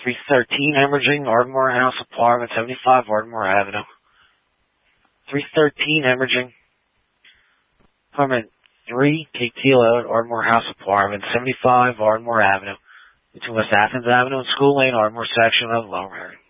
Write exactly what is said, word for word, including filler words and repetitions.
three thirteen Emerging, Ardmore House Apartment, seventy-five Ardmore Avenue. three thirteen Emerging, Apartment three, Cape Tilo, Ardmore House Apartment, seventy-five Ardmore Avenue, between West Athens Avenue and School Lane, Ardmore section of Lower Merion.